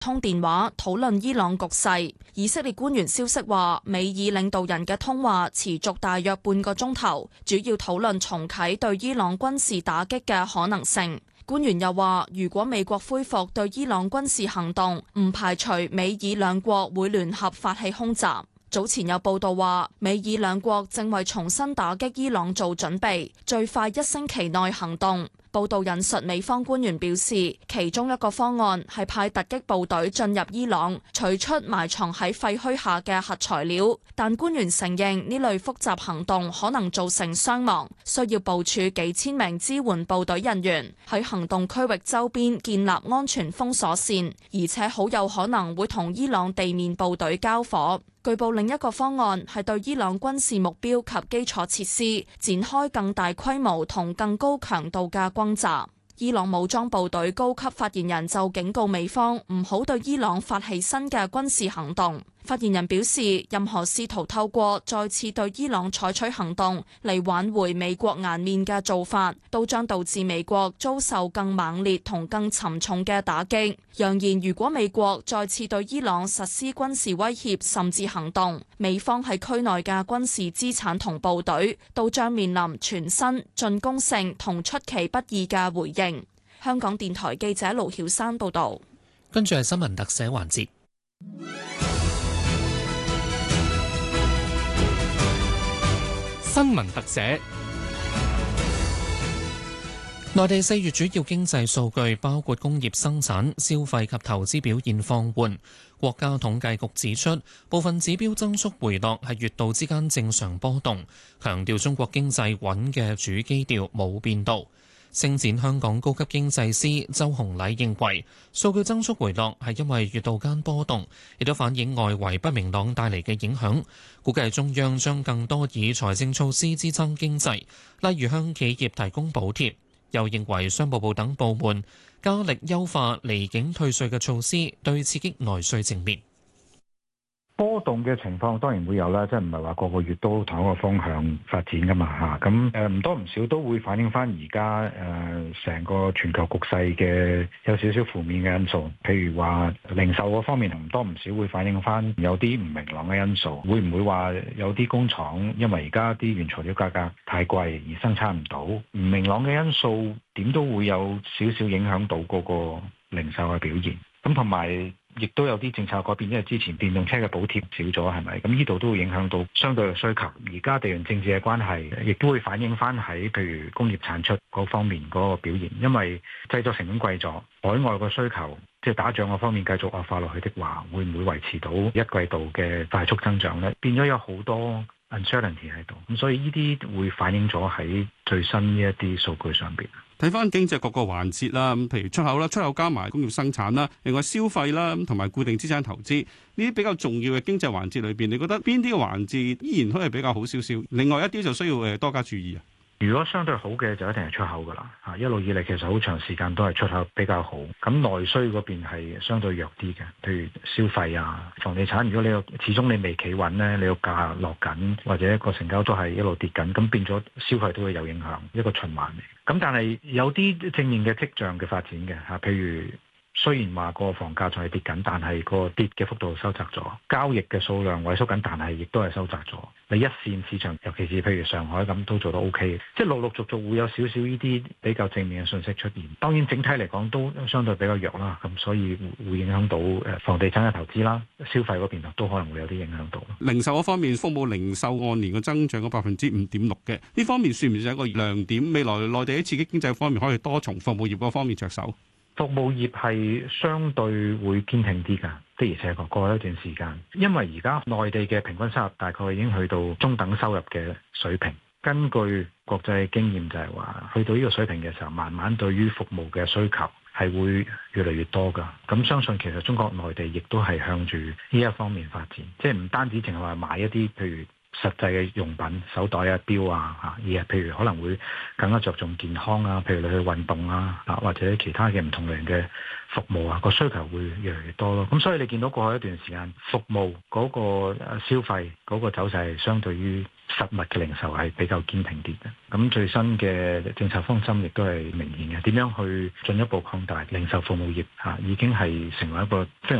通電話討論伊朗局勢。以色列官員消息話，美以領導人嘅通話持續大約半個鐘頭，主要討論重啟對伊朗軍事打擊嘅可能性。官員又話，如果美國恢復對伊朗軍事行動，唔排除美以兩國會聯合發起空襲。早前有報道話，美以兩國正為重新打擊伊朗做準備，最快1星期內行動。報道引述美方官員表示，其中一個方案係派突擊部隊進入伊朗，取出埋藏喺廢墟下嘅核材料。但官員承認呢類複雜行動可能造成傷亡，需要部署幾千名支援部隊人員喺行動區域周邊建立安全封鎖線，而且好有可能會同伊朗地面部隊交火。據報另一個方案係對伊朗軍事目標及基礎設施展開更大規模同更高強度嘅轟炸。伊朗武裝部隊高級發言人就警告美方唔好對伊朗發起新嘅軍事行動。發言人表示，任何試圖透過再次對伊朗採取行動嚟挽回美國顏面嘅做法，都將導致美國遭受更猛烈同更沉重嘅打擊。揚言如果美國再次對伊朗實施軍事威脅甚至行動，美方喺區內嘅軍事資產同部隊都將面臨全新進攻性同出其不意嘅回應。香港電台記者盧曉珊報導。 跟住係新聞特寫環節。 新聞特寫。 內地4月主要經濟數據包括工業生產、消費及投資表現放緩。國家統計局指出，部分指標增速回落係月度之間正常波動，強調中國經濟穩嘅主基調冇變到。星展香港高級經濟師周洪禮認為，數據增速回落係因為月度間波動，亦都反映外圍不明朗帶嚟嘅影響。估計中央將更多以財政措施支撐經濟，例如向企業提供補貼。又認為商務部等部門加力優化離境退稅嘅措施，對刺激內需正面。 波動嘅情況當然會有啦，即係唔係話個個月都同一個方向發展噶嘛嚇。咁唔多唔少都會反映翻而家成個全球局勢嘅有少少負面嘅因素，譬如話零售嗰方面唔多唔少會反映翻有啲唔明朗嘅因素。會唔會話有啲工廠因為而家啲原材料價格太貴而生產唔到？唔明朗嘅因素點都會有少少影響到嗰個零售嘅表現。咁同埋亦都有啲政策改變，因為之前電動車嘅補貼少咗，係咪？咁呢度都會影響到相對嘅需求。而家地緣政治嘅關係，亦都會反映翻喺譬如工業產出嗰方面嗰個表現。因為製作成本貴咗，海外個需求即係打仗嗰方面繼續惡化落去的話，會唔會維持到一季度嘅快速增長呢？變咗有好多 uncertainty 喺度，咁所以呢啲會反映咗喺最新呢一啲數據上邊。 睇翻經濟各個環節啦，咁譬如出口啦，出口加埋工業生產啦，另外消費啦，同埋固定資產投資呢啲比較重要嘅經濟環節裏邊，你覺得邊啲嘅環節依然可以比較好少少？另外一啲就需要多加注意啊。 如果相對好嘅就一定係出口㗎啦，嚇一路以嚟其實好長時間都係出口比較好。咁內需嗰邊係相對弱啲嘅，譬如消費啊、房地產。如果你有始終你未企穩咧，你個價落緊或者個成交都係一路跌緊，咁變咗消費都會有影響，一個循環嚟。咁但係有啲正面嘅跡象嘅發展嘅嚇，譬如雖然話個房價仲係跌緊，但係個跌嘅幅度收窄咗，交易嘅數量萎縮緊，但係亦都係收窄咗。你一線市場，尤其是譬如上海咁，都做得 OK，即係陸陸續續會有少少呢啲比較正面嘅信息出現。當然整體嚟講都相對比較弱啦，咁所以會影響到房地產嘅投資啦、消費嗰邊都可能會有啲影響到。 零售嗰方面，服務零售按年嘅增長嘅5.6%嘅，呢方面算唔算係一個亮點？未來內地喺刺激經濟方面可以多從服務業嗰方面着手。 服務業係相對會堅挺啲㗎，的而且確過一段時間，因為而家內地嘅平均收入大概已經去到中等收入嘅水平。根據國際經驗就係話，去到呢個水平嘅時候，慢慢對於服務嘅需求係會越嚟越多㗎。咁相信其實中國內地亦都係向住呢一方面發展，即係唔單止淨係話買一啲譬如實際嘅用品、手袋啊、錶啊嚇，而係譬如可能會更加着重健康啊，譬如你去運動啊，或者其他嘅唔同類型嘅服務啊，個需求會越嚟越多咯。咁所以你見到過去一段時間，服務嗰個消費嗰個走勢係相對於實物嘅零售係比較堅挺啲嘅。咁最新嘅政策方針亦都係明顯嘅，點樣去進一步擴大零售服務業已經係成為一個非常